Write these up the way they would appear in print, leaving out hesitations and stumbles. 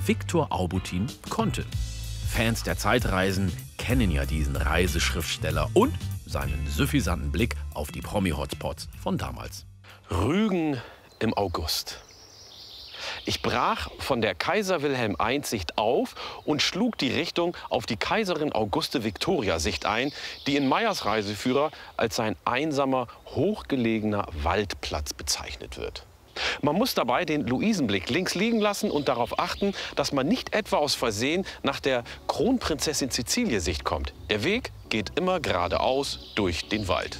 Victor Aubutin konnte. Fans der Zeitreisen kennen ja diesen Reiseschriftsteller und seinen suffisanten Blick auf die Promi-Hotspots von damals. Rügen im August. Ich brach von der Kaiser-Wilhelm-I-Sicht auf und schlug die Richtung auf die Kaiserin-Auguste-Victoria-Sicht ein, die in Meyers Reiseführer als ein einsamer, hochgelegener Waldplatz bezeichnet wird. Man muss dabei den Luisenblick links liegen lassen und darauf achten, dass man nicht etwa aus Versehen nach der Kronprinzessin Cäcilie-Sicht kommt. Der Weg geht immer geradeaus durch den Wald.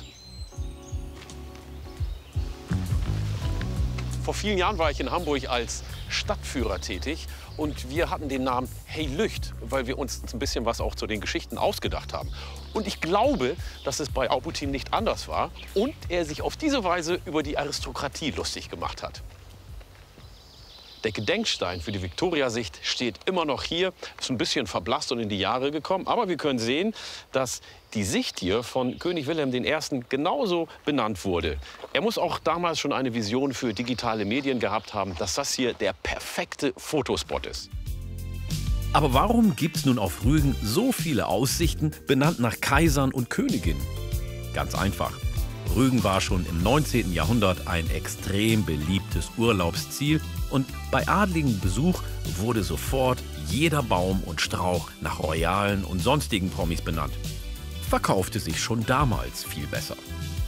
Vor vielen Jahren war ich in Hamburg als Stadtführer tätig und wir hatten den Namen Hey Lücht, weil wir uns ein bisschen was auch zu den Geschichten ausgedacht haben. Und ich glaube, dass es bei Aubutin nicht anders war und er sich auf diese Weise über die Aristokratie lustig gemacht hat. Der Gedenkstein für die Victoria-Sicht steht immer noch hier, ist ein bisschen verblasst und in die Jahre gekommen. Aber wir können sehen, dass die Sicht hier von König Wilhelm I. genauso benannt wurde. Er muss auch damals schon eine Vision für digitale Medien gehabt haben, dass das hier der perfekte Fotospot ist. Aber warum gibt es nun auf Rügen so viele Aussichten, benannt nach Kaisern und Königinnen? Ganz einfach. Rügen war schon im 19. Jahrhundert ein extrem beliebtes Urlaubsziel und bei adligem Besuch wurde sofort jeder Baum und Strauch nach Royalen und sonstigen Promis benannt. Verkaufte sich schon damals viel besser.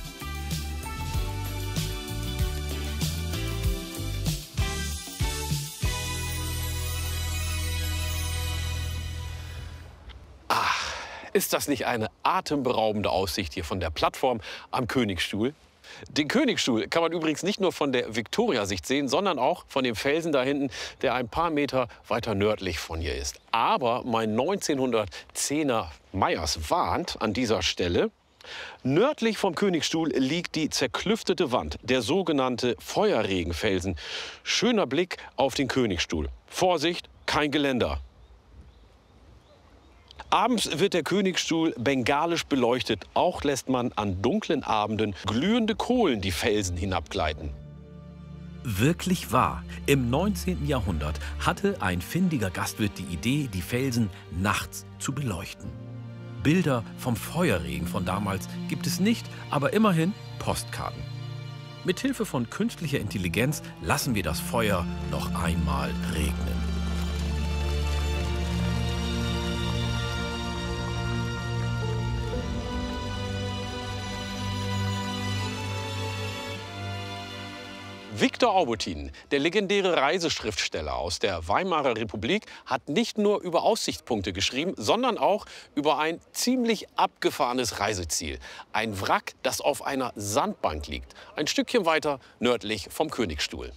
Ist das nicht eine atemberaubende Aussicht hier von der Plattform am Königsstuhl? Den Königsstuhl kann man übrigens nicht nur von der Victoria-Sicht sehen, sondern auch von dem Felsen da hinten, der ein paar Meter weiter nördlich von hier ist. Aber mein 1910er Meyers warnt an dieser Stelle: Nördlich vom Königsstuhl liegt die zerklüftete Wand, der sogenannte Feuerregenfelsen. Schöner Blick auf den Königsstuhl. Vorsicht, kein Geländer. Abends wird der Königsstuhl bengalisch beleuchtet. Auch lässt man an dunklen Abenden glühende Kohlen die Felsen hinabgleiten. Wirklich wahr. Im 19. Jahrhundert hatte ein findiger Gastwirt die Idee, die Felsen nachts zu beleuchten. Bilder vom Feuerregen von damals gibt es nicht, aber immerhin Postkarten. Mithilfe von künstlicher Intelligenz lassen wir das Feuer noch einmal regnen. Victor Aubutin, der legendäre Reiseschriftsteller aus der Weimarer Republik, hat nicht nur über Aussichtspunkte geschrieben, sondern auch über ein ziemlich abgefahrenes Reiseziel. Ein Wrack, das auf einer Sandbank liegt, ein Stückchen weiter nördlich vom Königsstuhl.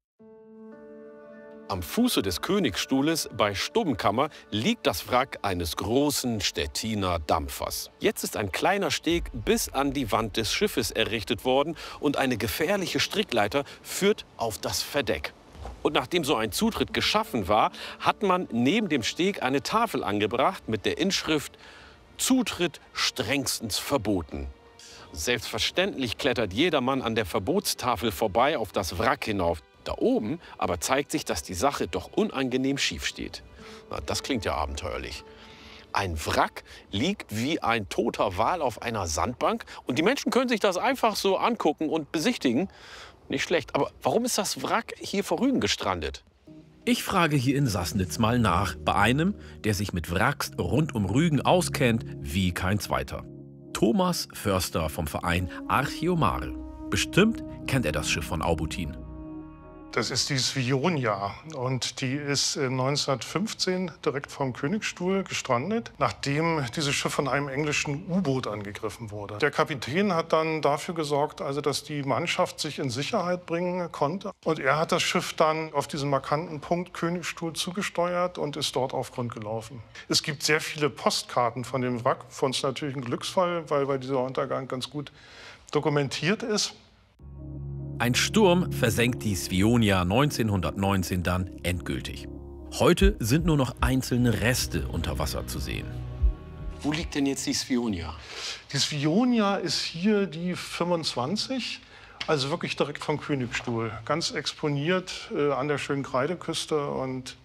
Am Fuße des Königsstuhles bei Stubbenkammer liegt das Wrack eines großen Stettiner Dampfers. Jetzt ist ein kleiner Steg bis an die Wand des Schiffes errichtet worden und eine gefährliche Strickleiter führt auf das Verdeck. Und nachdem so ein Zutritt geschaffen war, hat man neben dem Steg eine Tafel angebracht mit der Inschrift „Zutritt strengstens verboten". Selbstverständlich klettert jedermann an der Verbotstafel vorbei auf das Wrack hinauf. Da oben aber zeigt sich, dass die Sache doch unangenehm schief steht. Na, das klingt ja abenteuerlich. Ein Wrack liegt wie ein toter Wal auf einer Sandbank und die Menschen können sich das einfach so angucken und besichtigen. Nicht schlecht, aber warum ist das Wrack hier vor Rügen gestrandet? Ich frage hier in Sassnitz mal nach, bei einem, der sich mit Wracks rund um Rügen auskennt wie kein zweiter. Thomas Förster vom Verein Archeomare. Bestimmt kennt er das Schiff von Aubutin. Das ist die Svionia und die ist 1915 direkt vom Königsstuhl gestrandet, nachdem dieses Schiff von einem englischen U-Boot angegriffen wurde. Der Kapitän hat dann dafür gesorgt, also dass die Mannschaft sich in Sicherheit bringen konnte. Und er hat das Schiff dann auf diesen markanten Punkt Königsstuhl zugesteuert und ist dort auf Grund gelaufen. Es gibt sehr viele Postkarten von dem Wrack. Für uns natürlich ein Glücksfall, weil dieser Untergang ganz gut dokumentiert ist. Ein Sturm versenkt die Svionia 1919 dann endgültig. Heute sind nur noch einzelne Reste unter Wasser zu sehen. Wo liegt denn jetzt die Svionia? Die Svionia ist hier die 25, also wirklich direkt vom Königsstuhl. Ganz exponiert an der schönen Kreideküste und